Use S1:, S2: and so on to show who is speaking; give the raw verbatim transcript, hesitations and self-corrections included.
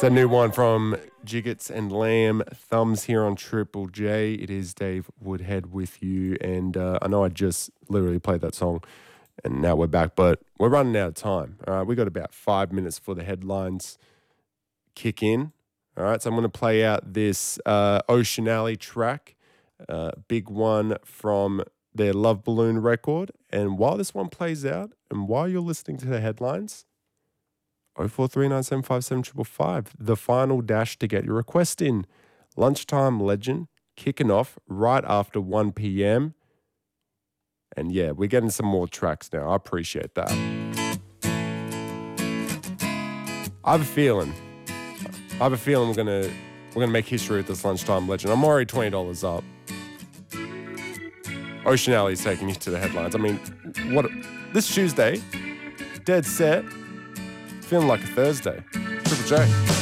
S1: It's a new one from Jiggets and Lamb, Thumbs here on Triple J. It is Dave Woodhead with you, and uh, I know I just literally played that song, and now we're back, but we're running out of time. All right, we got about five minutes for the headlines kick in. All right, so I'm going to play out this uh, Ocean Alley track, uh, big one from their Love Balloon record, and while this one plays out, and while you're listening to the headlines, oh four three nine seven five seven five five five. The final dash to get your request in. Lunchtime Legend kicking off right after one p.m. And yeah, we're getting some more tracks now. I appreciate that. I have a feeling. I have a feeling we're gonna we're gonna make history with this Lunchtime Legend. I'm already twenty dollars up. Ocean Alley is taking you to the headlines. I mean, what this Tuesday, dead set. Feeling like a Thursday. Triple J.